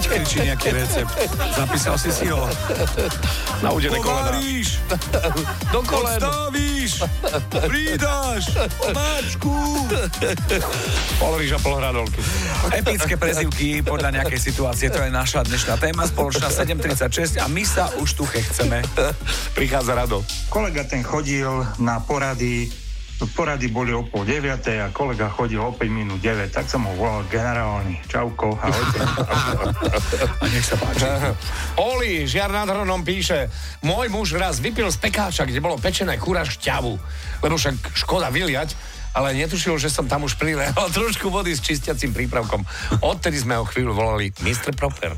Kričí nejaký recept. Zapísal si ho. Na údené kolena. Povaríš, Do kolen. odstavíš, pridáš, máčku. Polríš a polhradolky. Epické prezývky podľa nejakej situácie, to je naša dnešná téma, spoločná 7.36 a my sa už tu chceme. Prichádza Rado. Kolega ten chodil na porady boli o 8:30 a kolega chodil o 5 minút 9, tak som ho volal generálny. Čauko, ahojte. A nech sa páči. Oli, Žiar nad Hronom píše, môj muž raz vypil z pekáča, kde bolo pečené kura šťavu, lebo však škoda vyliať, ale netušil, že som tam už prilehol trošku vody s čistiacím prípravkom. Odtedy sme ho chvíľu volali Mr. Proper.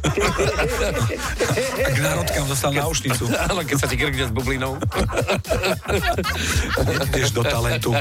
K národkám dostal náušnicu. Áno, keď sa ti krkne s bublinou. Ideš do talentu.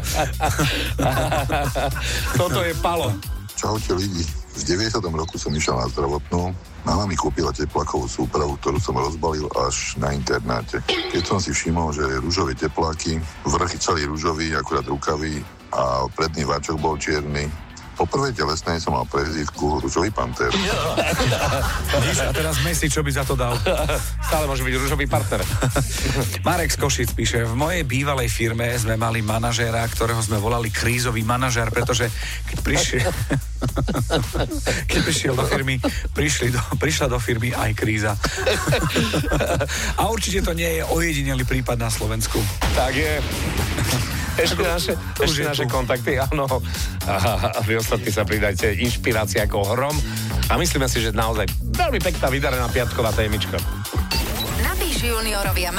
Toto je Palo. Čaute lidi. V 90. roku som išiel na zdravotnú. Mama mi kúpila teplákovú súpravu, ktorú som rozbalil až na internáte. Keď som si všimol, že ružové tepláky, vrchy celý ružový, akurát rukavy a predný váčok bol čierny. Po prvej telesnej som mal prezývku Ružový panter. A teraz Messi, čo by za to dal? Stále môže byť ružový partner. Marek z Košic píše, v mojej bývalej firme sme mali manažéra, ktorého sme volali krízový manažér, pretože keď prišiel do firmy, prišla do firmy aj kríza. A určite to nie je ojedinelý prípad na Slovensku. Tak je. Ešte naše kontakty, áno. A vy ostatní sa pridajte, inšpirácia ako hrom. A myslíme si, že naozaj veľmi pekná vydarená piatková témička. Napíš juniorovi a